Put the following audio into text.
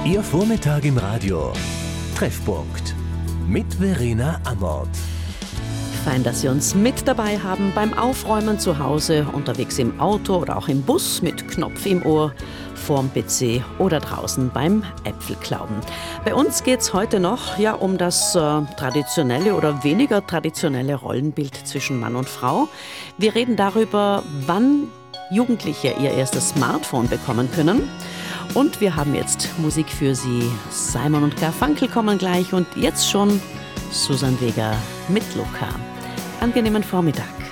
Ihr Vormittag im Radio. Treffpunkt mit Verena Amort. Fein, dass Sie uns mit dabei haben beim Aufräumen zu Hause, unterwegs im Auto oder auch im Bus mit Knopf im Ohr, vorm PC oder draußen beim Äpfelklauben. Bei uns geht es heute noch um das traditionelle oder weniger traditionelle Rollenbild zwischen Mann und Frau. Wir reden darüber, wann Jugendliche ihr erstes Smartphone bekommen können. Und wir haben jetzt Musik für Sie. Simon und Garfunkel kommen gleich und jetzt schon Susan Vega mit Luca. Angenehmen Vormittag.